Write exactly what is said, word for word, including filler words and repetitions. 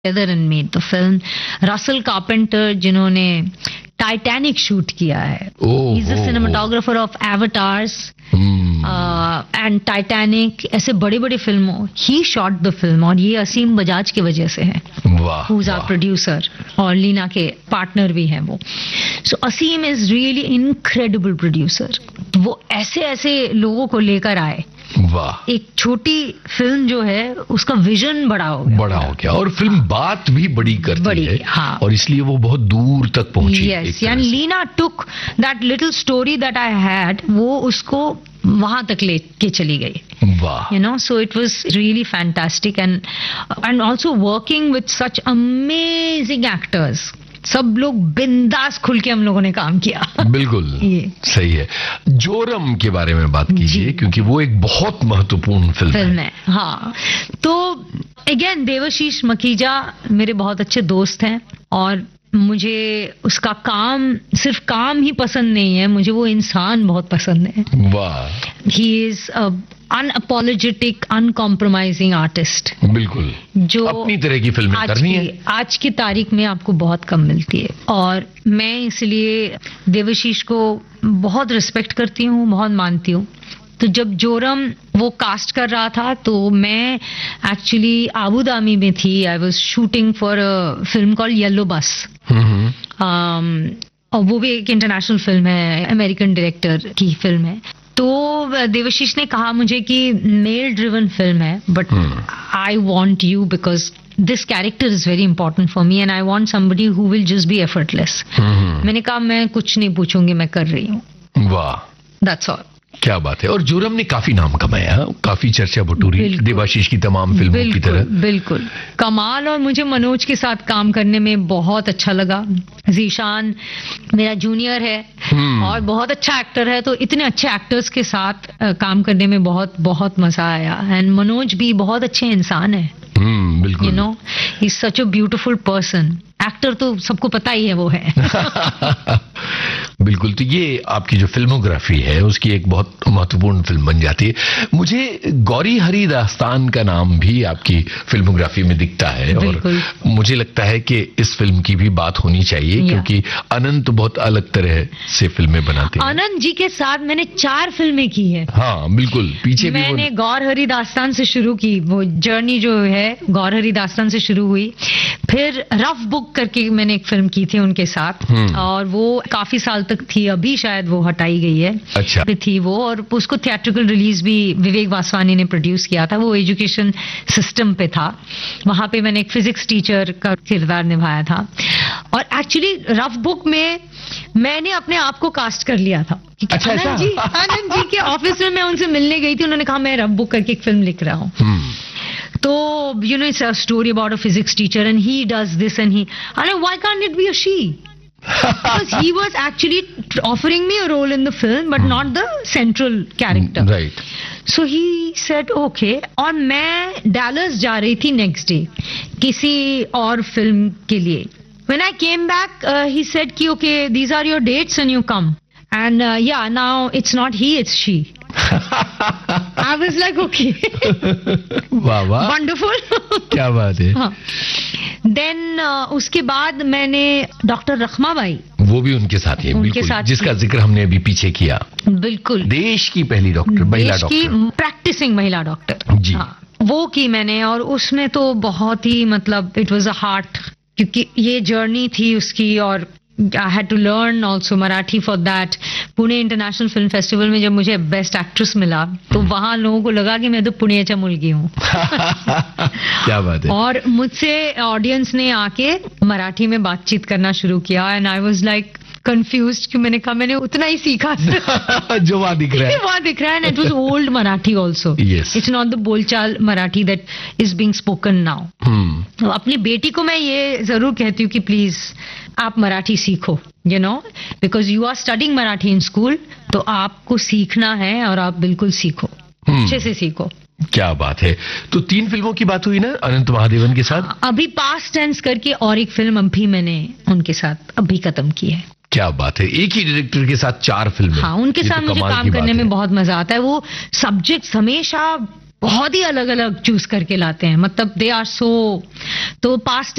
and made the film. Russell Carpenter जिन्होंने Titanic shoot किया है. Oh, He's the oh, cinematographer of Avatars Hmm. uh, and Titanic. ऐसे बड़ी बड़ी फिल्मों he shot the film और ये असीम बजाज की वजह से है. वाह, Who's our वाह। producer और लीना के पार्टनर भी हैं वो. So Asim is really incredible producer. वो ऐसे ऐसे लोगों को लेकर आए. वाह, एक छोटी फिल्म जो है उसका विजन बड़ा हो गया. बड़ा हो गया और फिल्म बात भी बड़ी करती बड़ी, है. हाँ. और इसलिए वो बहुत दूर तक पहुंची. Yes, एक तरह and से। Leena took that little story that I had, वो उसको वहां तक लेके चली गई. वाह, You know, so it was really fantastic and and also working with such amazing actors. सब लोग बिंदास खुल के हम लोगों ने काम किया. बिल्कुल ये। सही है. जोरम के बारे में बात कीजिए जी। क्योंकि वो एक बहुत महत्वपूर्ण फिल्म, फिल्म है. है. हाँ, तो अगेन देवाशीष मखीजा मेरे बहुत अच्छे दोस्त हैं और मुझे उसका काम सिर्फ काम ही पसंद नहीं है, मुझे वो इंसान बहुत पसंद है. वाह, he is unapologetic uncompromising artist बिल्कुल. जो अपनी तरह की फिल्में आज करनी की है. आज की तारीख में आपको बहुत कम मिलती है और मैं इसलिए देवाशीष को बहुत रिस्पेक्ट करती हूँ, बहुत मानती हूँ. तो जब जोरम वो कास्ट कर रहा था तो मैं एक्चुअली आबू धाबी में थी. I was shooting for a film called yellow बस. हम्म, और वो भी एक इंटरनेशनल फिल्म है, अमेरिकन डायरेक्टर की फिल्म है. तो देवाशीष ने कहा मुझे कि मेल ड्रिवन फिल्म है but I want you because this character is very important for me and I want somebody who will just be effortless. हम्म, मैंने कहा मैं कुछ नहीं पूछूंगी, मैं कर रही हूँ. वाह, दैट्स ऑल. क्या बात है. और जोरम ने काफी नाम कमाया, काफी चर्चा बटोरी बिल्कुल। देवाशीष की तमाम फिल्मों की बिल्कुल तरह. बिल्कुल कमाल. और मुझे मनोज के साथ काम करने में बहुत अच्छा लगा. जीशान मेरा जूनियर है हम्म। और बहुत अच्छा एक्टर है, तो इतने अच्छे एक्टर्स के साथ अ, काम करने में बहुत बहुत मजा आया. एंड मनोज भी बहुत अच्छे इंसान है. हम्म, बिल्कुल. You know he is such a beautiful person. Actor तो सबको पता ही है वो है. बिल्कुल. तो ये आपकी जो फिल्मोग्राफी है उसकी एक बहुत महत्वपूर्ण फिल्म बन जाती है. मुझे गौरी हरी दास्तान का नाम भी आपकी फिल्मोग्राफी में दिखता है और बिल्कुल। मुझे लगता है कि इस फिल्म की भी बात होनी चाहिए या। क्योंकि अनंत बहुत अलग तरह से फिल्में बनाते हैं. आनंद जी के साथ मैंने चार फिल्में की है. हाँ बिल्कुल. पीछे भी मैंने वो गौर हरी दास्तान से शुरू की, वो जर्नी जो है गौर हरी दास्तान से शुरू हुई. फिर रफ बुक करके मैंने एक फिल्म की थी उनके साथ हम्म। और वो काफी साल तक थी, अभी शायद वो हटाई गई है. अच्छा. भी थी वो और उसको थिएट्रिकल रिलीज भी विवेक वासवानी ने प्रोड्यूस किया था. वो एजुकेशन सिस्टम पे था. वहां पे मैंने एक फिजिक्स टीचर का किरदार निभाया था. और एक्चुअली रफ बुक में मैंने अपने आप को कास्ट कर लिया था. क्योंकि अच्छा, आनंद ऐसा? जी आनंद जी के ऑफिस में मैं उनसे मिलने गई थी. उन्होंने कहा मैं रफ बुक करके एक फिल्म लिख रहा हूँ. हम्म, तो you know it's a story about a physics teacher and he does this and he and why can't it be a she? Because he was actually offering me a role in the film but not the central character. right. So he said okay. और मैं Dallas जा रही थी next day किसी और film के लिए. When I came back uh, he said कि okay these are your dates and you come and uh, yeah now it's not he it's she. I was like okay. वाह वाह, wonderful. क्या बात है. हाँ. देन उसके बाद मैंने डॉक्टर रखमाबाई. वो भी उनके साथ ही है. उनके बिल्कुल. साथ जिसका ही। जिक्र हमने अभी पीछे किया. बिल्कुल देश की पहली डॉक्टर, महिला देश की डॉक्टर. प्रैक्टिसिंग महिला डॉक्टर. जी. हाँ, वो की मैंने और उसमें तो बहुत ही मतलब इट वाज अ हार्ट क्योंकि ये जर्नी थी उसकी और I had to learn also Marathi for that. Pune international film festival में जब मुझे बेस्ट एक्ट्रेस मिला तो वहां लोगों को लगा कि मैं तो पुणेच्या मुलगी हूँ. क्या बात है. और मुझसे ऑडियंस ने आके मराठी में बातचीत करना शुरू किया and I was like confused कि मैंने कहा मैंने उतना ही सीखा जो वहां दिख रहा है. वहां दिख रहा है. And it was old Marathi also. Yes. It's not the बोलचाल Marathi that is being spoken now. हम्म, तो अपनी बेटी को मैं ये जरूर कहती हूँ कि प्लीज आप मराठी सीखो. You know because you are studying Marathi in school तो आपको सीखना है और आप बिल्कुल सीखो, हम्म. अच्छे से सीखो. क्या बात है. तो तीन फिल्मों की बात हुई ना अनंत महादेवन के साथ. अभी पास्ट टेंस करके और एक फिल्म अभी मैंने उनके साथ अभी खत्म की है. क्या बात है. एक ही डायरेक्टर के साथ चार फिल्में. हाँ, उनके ये साथ तो मुझे कमाल काम की करने बात में है. बहुत मजा आता है. वो सब्जेक्ट्स हमेशा बहुत ही अलग अलग चूज करके लाते हैं. मतलब दे आर सो. तो पास्ट